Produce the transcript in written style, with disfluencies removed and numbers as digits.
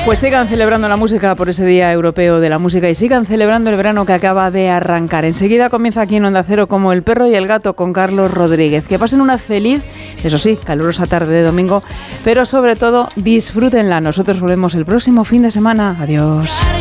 Pues sigan celebrando la música por ese Día Europeo de la Música y sigan celebrando el verano que acaba de arrancar. Enseguida comienza aquí en Onda Cero Como el perro y el gato con Carlos Rodríguez. Que pasen una feliz, eso sí, calurosa tarde de domingo, pero sobre todo disfrútenla. Nosotros volvemos el próximo fin de semana. Adiós.